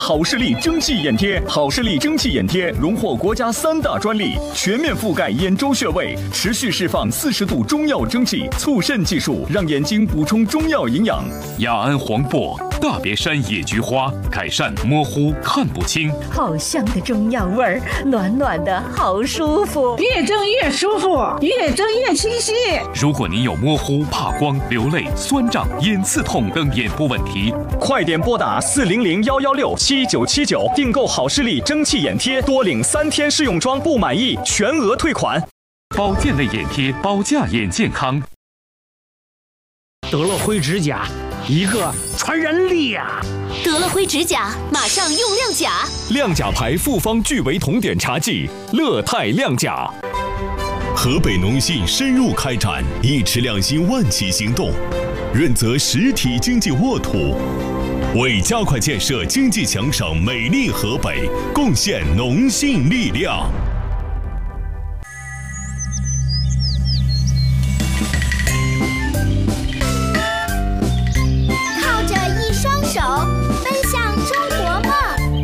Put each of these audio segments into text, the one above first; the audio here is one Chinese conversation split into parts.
好视力蒸汽眼贴，好视力蒸汽眼贴荣获国家3大专利，全面覆盖眼周穴位，持续释放40度中药蒸汽，促渗技术让眼睛补充中药营养。 雅安黄柏、大别山野菊花，改善模糊看不清。 好香的中药味儿，暖暖的好舒服， 越蒸越舒服，越蒸越清晰。 如果您有模糊、怕光、流泪、酸胀、眼刺痛等眼部问题， 快点拨打400-116-7979订购好视力蒸汽眼贴，多领3天试用装，不满意全额退款。 保健类眼贴，保驾眼健康。 德乐辉指甲，一个传染力啊！ 德乐辉指甲，马上用亮甲。 亮甲牌复方聚维酮碘茶剂，乐泰亮甲。 河北农信深入开展一池2心万企行动，润泽实体经济沃土，为加快建设经济强省美丽河北贡献农信力量。 靠着一双手奔向中国梦，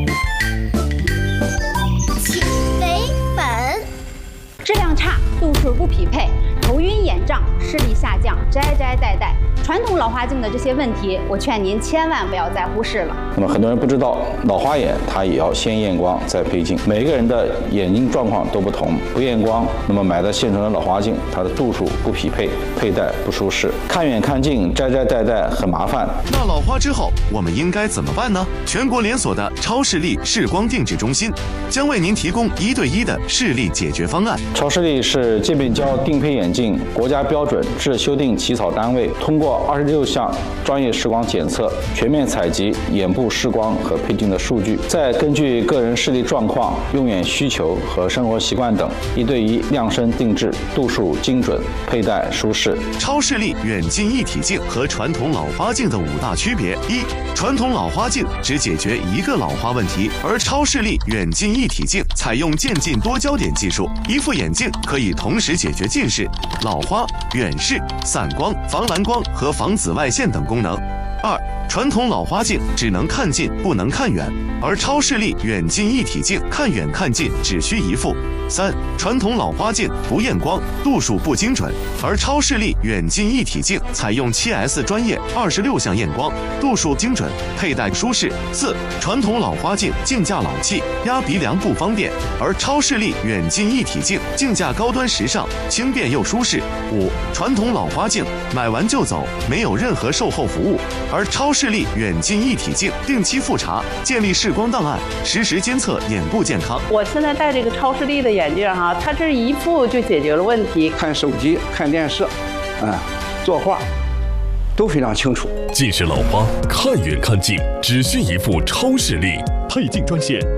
请为本。 质量差，度数不匹配，头晕眼胀，视力下降，摘戴。传统老花镜的这些问题，我劝您千万不要再忽视了。 那么很多人不知道，老花眼它也要先验光再配镜，每个人的眼睛状况都不同，不验光，那么买的现成的老花镜，它的度数不匹配，佩戴不舒适，看远看近，摘戴很麻烦。 那老花之后，我们应该怎么办呢？全国连锁的超视力视光定制中心将为您提供1对1的视力解决方案。 超视力是界面胶定配眼镜国家标准制修订起草单位，通过26项专业视光检测，全面采集眼部视光和配镜的数据，再根据个人视力状况、用眼需求和生活习惯等，1对1量身定制，度数精准，佩戴舒适。 超视力远近一体镜和传统老花镜的5大区别：一、传统老花镜只解决一个老花问题，而超视力远近一体镜采用渐近多焦点技术，一副眼镜可以同时解决近视、老花、远视、散光、防蓝光和防紫外线等功能。2、传统老花镜只能看近不能看远，而超视力远近一体镜看远看近只需一副。3、传统老花镜不验光，度数不精准，而超视力远近一体镜采用7S 专业26项验光，度数精准，佩戴舒适。4、传统老花镜镜架老气，压鼻梁不方便，而超视力远近一体镜镜架高端时尚，轻便又舒适。5、传统老花镜买完就走，没有任何售后服务，而超视力远近一体镜定期复查，建立视光档案，实时监测眼部健康。 我现在戴这个超视力的眼镜哈，它这一副就解决了问题。 看手机、看电视，作画都非常清楚。 近视老花看远看近只需一副超视力， 配镜专线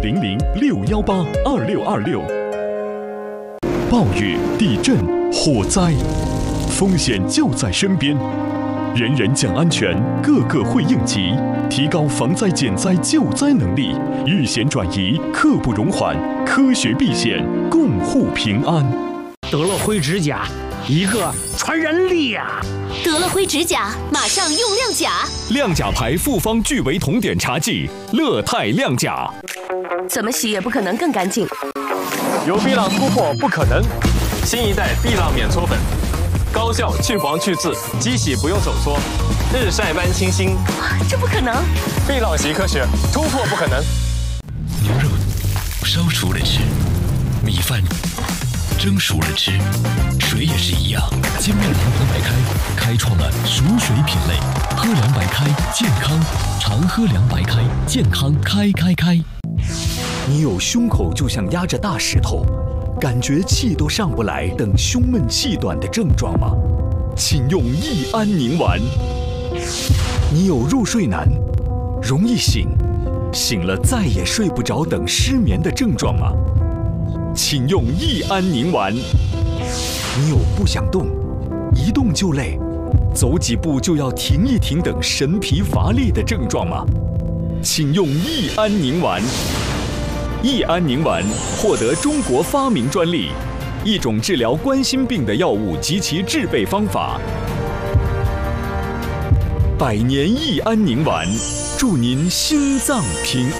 400-618-2626。暴雨、地震、火灾，风险就在身边。人人讲安全，个个会应急，提高防灾减灾救灾能力，遇险转移，刻不容缓，科学避险，共护平安。 德乐辉指甲，一个传染力啊！ 德乐辉指甲，马上用亮甲。 亮甲牌复方聚维酮碘茶剂，乐泰亮甲。 怎么洗也不可能更干净。 有碧朗突破不可能，新一代碧朗免搓粉。高效去黄去渍，机洗不用手搓，日晒般清新。 这不可能！ 碧朗习科学，突破不可能。 牛肉烧熟了吃，米饭蒸熟了吃，水也是一样。金麦郎河白开开创了熟水品类，喝凉白开健康，常喝凉白开健康开。 你有胸口就像压着大石头，感觉气都上不来等胸闷气短的症状吗？请用益安宁丸。你有入睡难、容易醒了再也睡不着等失眠的症状吗？请用益安宁丸。你有不想动、一动就累、走几步就要停一停等神疲乏力的症状吗？请用益安宁丸。益安宁丸获得中国发明专利，一种治疗冠心病的药物及其制备方法。 百年益安宁丸，祝您心脏平安。